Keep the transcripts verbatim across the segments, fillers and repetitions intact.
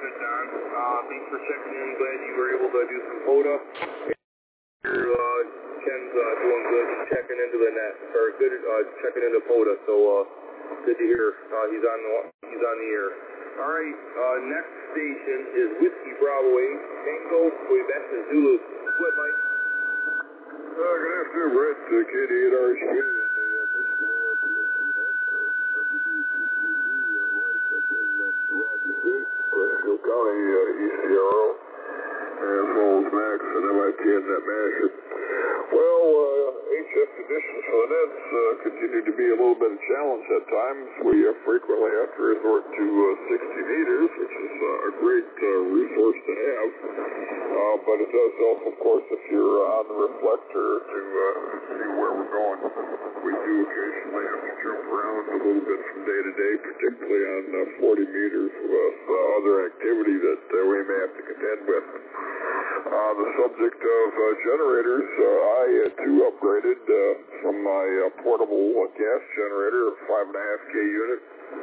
passing it on. Uh, thanks for checking in. Glad you were able to do some POTA. Uh, Ken's uh, doing good, checking into the net, or good, uh, checking into POTA. So uh, good to hear. Uh, he's on the he's on the air. All right. Uh, next station is Whiskey Bravo eight, Tango, Quebec, and Zulu. Go ahead, Mike. Uh, good afternoon, Brett. Uh, K D eight R H B and the Bristol County uh, E C R O, as well as Max and M I T and that Masher. Well, uh, H F conditions for the nets uh, continue to be a little bit of a challenge at times. We uh, frequently have to resort to uh, sixty meters, which is uh, a great uh, resource to have. Uh, but it does help, of course, if you're on the reflector to uh, see where we're going. We do occasionally have to jump around a little bit from day to day, particularly on uh, forty meters with uh, other activity that uh, we may have to contend with. Uh, the subject of uh, generators, uh, I uh, too upgraded uh, from my uh, portable uh, gas generator, a five and a half K unit,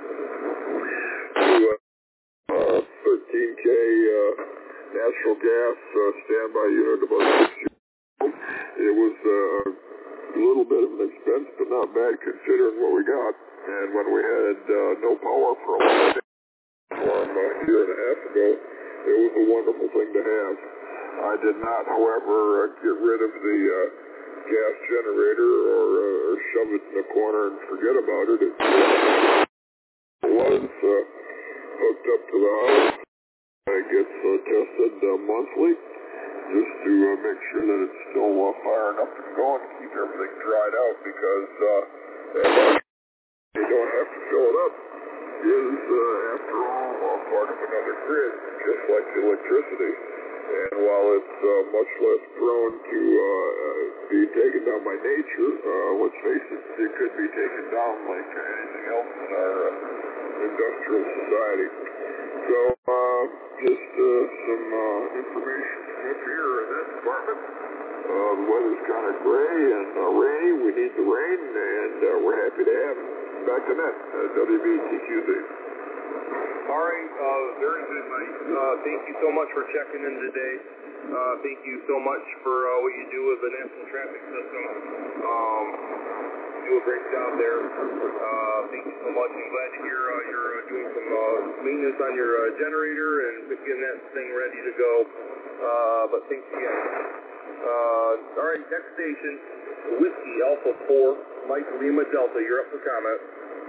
to a uh, thirteen K uh, natural gas uh, standby unit about six years old. It was uh, a little bit of an expense, but not bad considering what we got. And when we had uh, no power for a long day, from a year and a half ago, it was a wonderful thing to have. I did not, however, uh, get rid of the uh, gas generator or, uh, or shove it in the corner and forget about it. It was uh, hooked up to the house. It gets uh, tested uh, monthly just to uh, make sure that it's still uh, firing up and going to keep everything dried out, because uh, you don't have to fill it up. It is, uh, after all, uh, part of another grid, just like electricity. And while it's uh, much less prone to uh, be taken down by nature, uh, let's face it, it could be taken down like anything else in our uh, industrial society. So, uh, just uh, some uh, information up here in that department. Uh, the weather's kind of gray and uh, rainy. We need the rain, and uh, we're happy to have it. Back to net, uh, W B T Q Z. All right, uh, very good, Mike. Uh, thank you so much for checking in today. Uh, thank you so much for uh, what you do with the National Traffic System. Um, you do a great job there. Uh, thank you so much. I'm glad to hear uh, you're uh, doing some uh, maintenance on your uh, generator and getting that thing ready to go. Uh, but thanks again. Uh, all right, next station, Whiskey Alpha four, Mike Lima Delta. You're up for comment.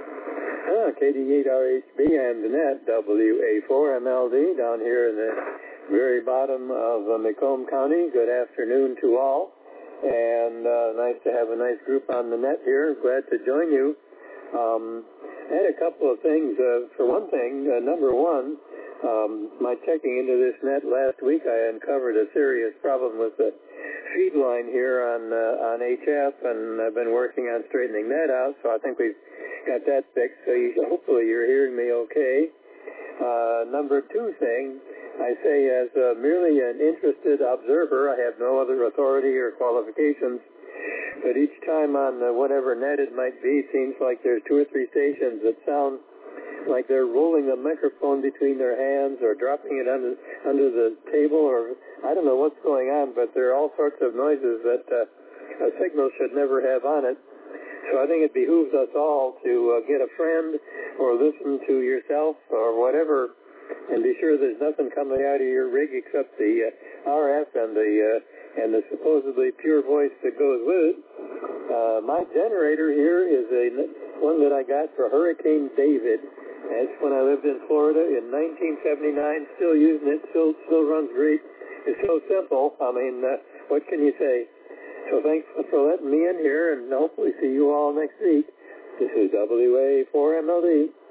Uh, K D eight R H B and the net, W A four M L D, down here in the very bottom of uh, Macomb County. Good afternoon to all, and uh, nice to have a nice group on the net here. Glad to join you. Um, I had a couple of things. Uh, for one thing, uh, number one, um, my checking into this net last week, I uncovered a serious problem with the feed line here on uh, on H F, and I've been working on straightening that out, so I think we've got that fixed, so you, hopefully you're hearing me okay. Uh, number two thing, I say as uh, merely an interested observer, I have no other authority or qualifications, but each time on uh, whatever net it might be, it seems like there's two or three stations that sound like they're rolling a microphone between their hands or dropping it under, under the table, or I don't know what's going on, but there are all sorts of noises that uh, a signal should never have on it. So I think it behooves us all to uh, get a friend or listen to yourself or whatever, and be sure there's nothing coming out of your rig except the uh, R F and the uh, and the supposedly pure voice that goes with it. Uh, my generator here is a one that I got for Hurricane David. That's when I lived in Florida in nineteen seventy-nine. Still using it. Still still runs great. It's so simple. I mean, uh, what can you say? So thanks for letting me in here, and hopefully see you all next week. This is W A four M L D.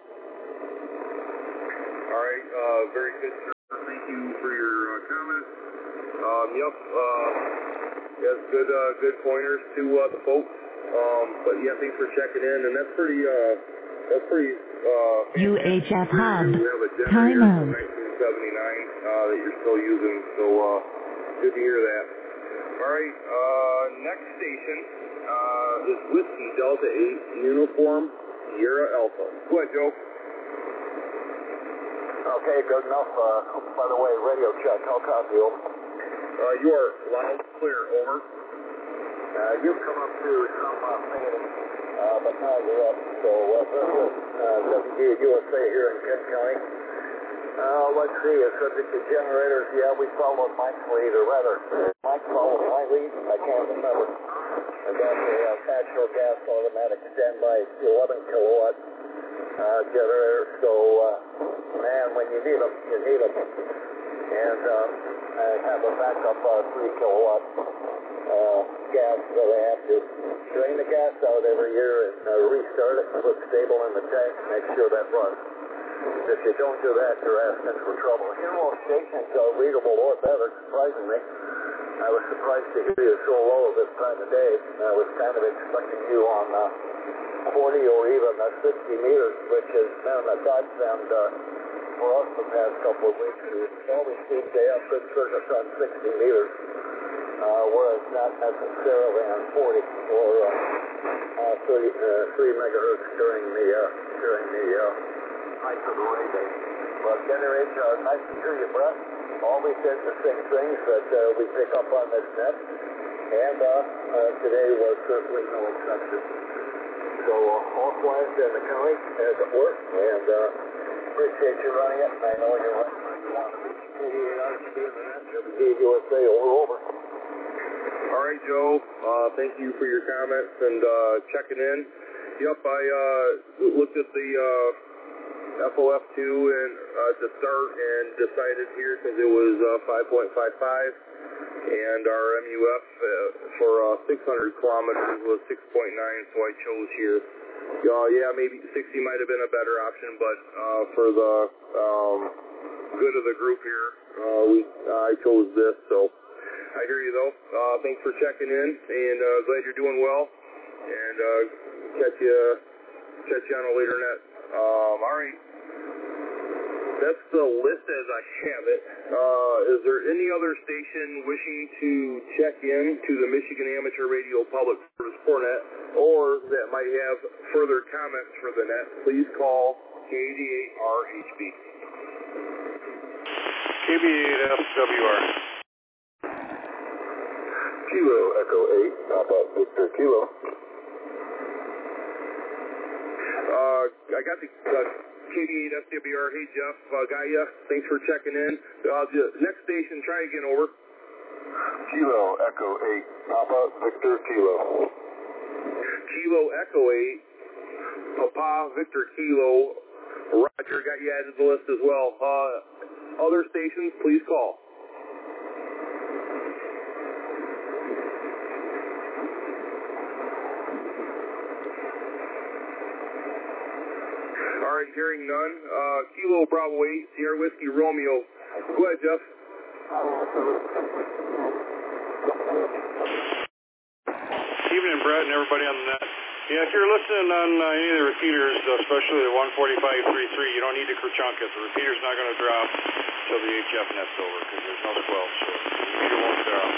All right, uh, very good, sir. Thank you for your uh, comments. Um, yep, uh, yes, good, uh, good pointers to uh, the folks. Um, but yeah, thanks for checking in, and that's pretty, uh, that's pretty. Uh, U H F Hub. We have a Time generator out. from nineteen seventy-nine uh, that you're still using, so uh, good to hear that. All right, uh, next station uh, is Whiskey Delta eight Uniform Sierra Alpha. Go ahead, Joe. Uh, Okay, good enough. Uh, by the way, radio check. How copy you? Uh, you are loud, clear, over. Uh, you've come up to some uh, fading, uh, but now you're up. So, uh, very good. Uh, W G U S A here in Kent County. Uh, let's see, uh, subject to generators, yeah, we followed Mike's lead, or rather, Mike followed my lead, I can't remember. I got the uh, natural gas automatic standby eleven kilowatt uh, generator, so, uh, man, when you need them, you need them. And uh, I have a backup uh, three kilowatt uh, gas that I have to drain the gas out every year and uh, restart it, put stable in the tank, make sure that runs. If you don't do that, you're asking for trouble. Your most stations are readable or better, surprisingly. I was surprised to hear you so low this time of day. I was kind of expecting you on uh, forty or even uh, sixty meters, which has been a godsend uh, for us the past couple of weeks. We always seem to have good service on sixty meters, uh, whereas not necessarily on forty or uh, uh, thirty, uh, three megahertz during the uh, during the uh, height of the ray day. But generate, uh, nice to hear you, Brett. Always interesting things that uh, we pick up on this net, and uh, uh, today was certainly no exception. So uh, all quiet in the county as it were, and uh, appreciate you running it. I know you're running where you want to be. eighty-eight hours to be in the net. W G U S A over over. All right, Joe. Uh, thank you for your comments and uh, checking in. Yep, I uh, looked at the uh, F O F two and uh, to start and decided here because it was uh, five point five five and our M U F uh, for uh, six hundred kilometers was six point nine, so I chose here. Uh, yeah, maybe sixty might have been a better option, but uh, for the um, good of the group here, uh, we uh, I chose this. So I hear you though. Uh, thanks for checking in, and uh, glad you're doing well. And uh, catch you catch you on a later net. Um, all right. That's the list as I have it. Uh, is there any other station wishing to check in to the Michigan Amateur Radio Public Service four net or that might have further comments for the net? Please call K eighty-eight R H B. K B eight F W R. Kilo Echo eight, Papa Victor Kilo. Uh, I got the uh, K D eight F W R. Hey, Jeff, uh, got ya. Thanks for checking in. Uh, the next station, try again, over. Kilo Echo eight, Papa Victor Kilo. Kilo Echo eight, Papa Victor Kilo. Roger, got you added to the list as well. Uh, other stations, please call. All right, hearing none. Uh, Kilo Bravo eight, Sierra Whiskey Romeo. Go ahead, Jeff. Evening, Brett, and everybody on the net. Yeah, if you're listening on uh, any of the repeaters, especially the one forty-five three three, you don't need to kerchunk it. The repeater's not going to drop until the H F net's over because there's no twelve, so the repeater won't drop.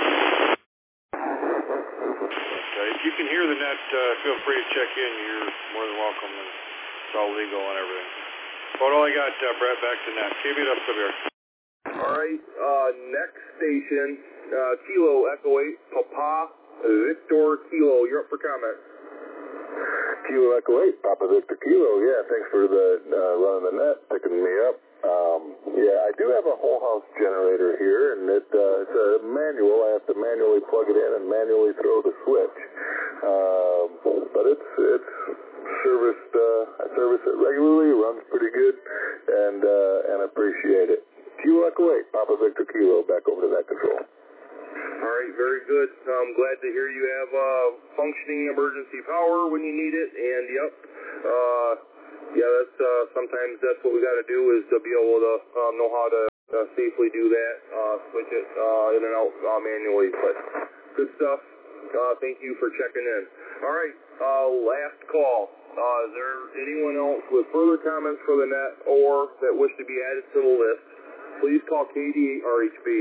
But uh, if you can hear the net, uh, feel free to check in. You're more than welcome, and it's all legal and everything. But all I got, uh, Brett, back to net. K B it up, Severe. All right, uh, next station, uh, Kilo Echo eight, Papa Victor Kilo. You're up for comment. Kilo Echo eight, Papa Victor Kilo. Yeah, thanks for the uh, running the net, picking me up. Um, yeah, I do have a whole house generator here, and it, uh, it's a manual. I have to manually plug it in and manually throw the switch. Uh, but it's it's serviced. Uh, I service it regularly. Runs pretty good, and uh, and appreciate it. Kilo Echo eight, Papa Victor Kilo. Back over to that control. All right, very good. I'm glad to hear you have uh, functioning emergency power when you need it. And yep, uh, yeah, that's uh, sometimes that's what we got to do is to be able to uh, know how to uh, safely do that, uh, switch it uh, in and out uh, manually. But good stuff. Uh, thank you for checking in. All right, uh, last call. Uh, is there anyone else with further comments for the net or that wish to be added to the list? Please call K D eight R H B.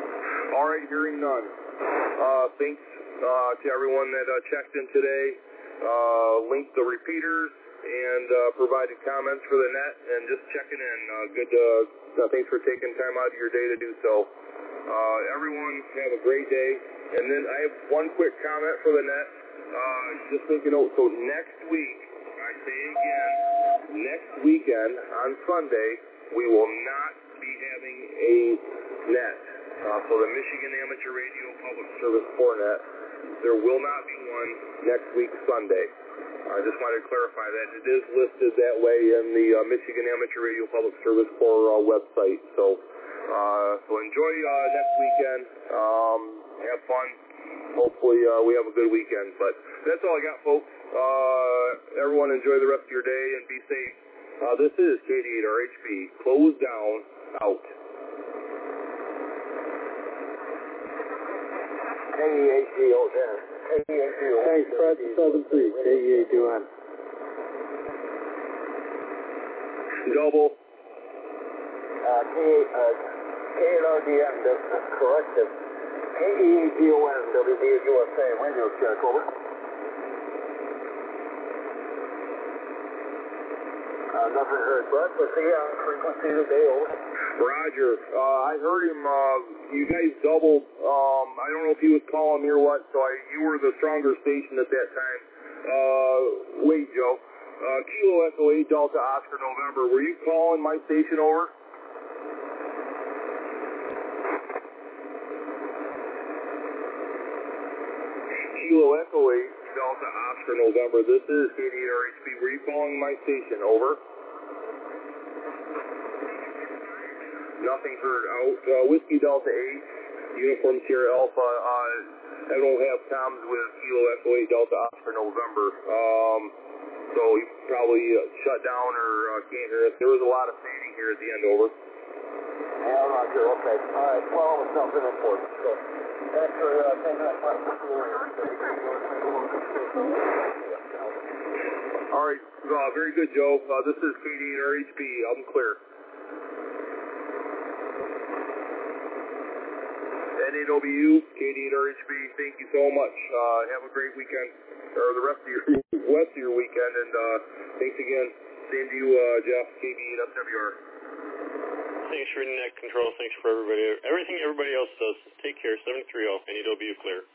All right, hearing none. Uh, thanks uh, to everyone that uh, checked in today. uh, linked the repeaters and uh, provided comments for the net, and just checking in. Uh, good. Uh, thanks for taking time out of your day to do so. Uh, everyone have a great day. And then I have one quick comment for the net. Uh, just make a note. So next week, I say again, next weekend on Sunday, we will not be having a net. Uh, so the Michigan Amateur Radio Public Service four net, there will not be one next week Sunday. I just wanted to clarify that. It is listed that way in the uh, Michigan Amateur Radio Public Service four uh, website. So, uh, so enjoy uh, next weekend. Um, have fun. Hopefully uh, we have a good weekend. But that's all I got, folks. Uh, everyone enjoy the rest of your day and be safe. Uh, this is K D eight R H B. Closed down. Out. K E H D O ten. K E H D O ten. Thanks, Fred. seven three. K E H D O N. Double. Uh, K, uh, K N R D M, that's corrected. K E H D O N, W D U S A, radio check, over. Uh, nothing heard, but let's see on frequency today, over. Roger. Uh, I heard him, uh, you guys doubled, um, I don't know if he was calling me or what, so I, you were the stronger station at that time. Uh, wait, Joe. Uh, Kilo Echo eight Delta Oscar November, were you calling my station, over? Kilo Echo eight Delta Oscar November, this is K D eight R H B, were you calling my station, over? Nothing heard out. Uh, Whiskey Delta eight, Uniform Sierra Alpha. Uh, I don't have comms with Kilo Echo eight Delta Oscar November. Um, so he probably uh, shut down or uh, can't hear us. There was a lot of fading here at the end, over. Yeah, Roger, okay. All right, well, it's nothing important. So, thanks for uh, taking that part. All right, uh, very good, Joe. Uh, this is K D eight R H B. I'm clear. N A W, K D eight R H B, thank you so much. Uh, have a great weekend, or the rest of your rest of your weekend, and uh, thanks again. Same to you, uh, Jeff, K D eight S W R. Thanks for net control. Thanks for everybody. Everything everybody else does. Take care. seven three zero. N A W clear.